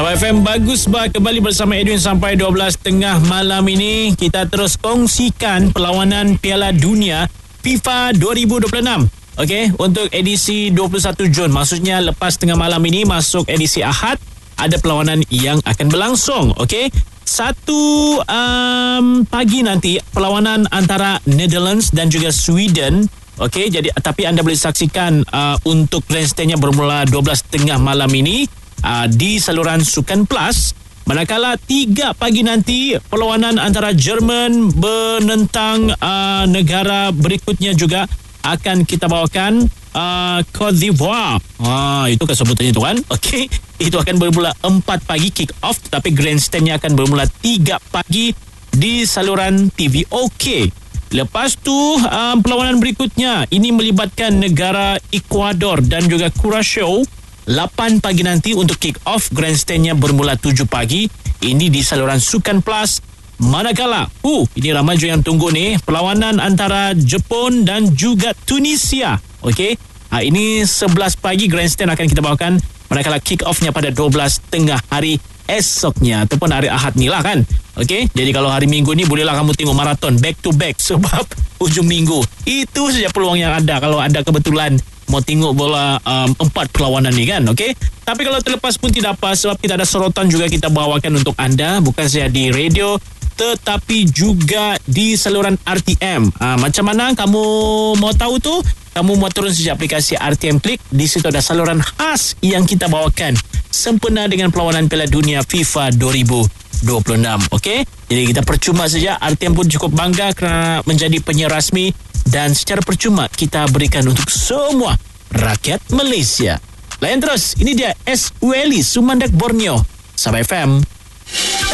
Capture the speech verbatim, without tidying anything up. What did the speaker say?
Sahabat F M, bagus bah kembali bersama Edwin sampai dua belas tengah malam ini. Kita terus kongsikan perlawanan Piala Dunia FIFA dua ribu dua puluh enam. Okey, untuk edisi dua puluh satu Jun. Maksudnya lepas tengah malam ini masuk edisi Ahad, ada perlawanan yang akan berlangsung. Okey, satu um, pagi nanti perlawanan antara Netherlands dan juga Sweden. Okey, jadi tapi anda boleh saksikan uh, untuk grandstandnya bermula dua belas tengah malam ini uh, di saluran Sukan Plus. Manakala tiga pagi nanti perlawanan antara Jerman menentang uh, negara berikutnya juga akan kita bawakan, uh, Cote d'Ivoire. Ah, itu kan sebutannya tu kan. Okey, itu akan bermula empat pagi kick off, tetapi grandstandnya akan bermula tiga pagi di saluran T V. Okey. Lepas tu um, perlawanan berikutnya ini melibatkan negara Ecuador dan juga Curaçao. lapan pagi nanti untuk kick off, grandstandnya bermula tujuh pagi. Ini di saluran Sukan Plus. Manakala, uh, ini ramai juga yang tunggu ni, perlawanan antara Jepun dan juga Tunisia. Okey, ha, ini sebelas pagi grandstand akan kita bawakan. Manakala kick offnya pada dua belas tengah hari esoknya ataupun hari Ahad ni lah kan. Okey, jadi kalau hari Minggu ni bolehlah kamu tengok maraton back to back sebab hujung minggu. Itu saja peluang yang ada kalau ada kebetulan mau tengok bola um, empat perlawanan ni kan. Okey, tapi kalau terlepas pun tidak apa, sebab kita ada sorotan juga kita bawakan untuk anda, bukan saja di radio tetapi juga di saluran R T M. Ha, macam mana kamu mau tahu tu? Kamu mau turun saja aplikasi R T M Klik. Di situ ada saluran khas yang kita bawakan sempena dengan perlawanan Piala Dunia FIFA dua ribu dua puluh enam. Okey, jadi kita percuma saja. R T M pun cukup bangga kerana menjadi penyiar rasmi dan secara percuma kita berikan untuk semua rakyat Malaysia. Layan terus, ini dia S. Ueli Sumandak Borneo. Sahabat F M.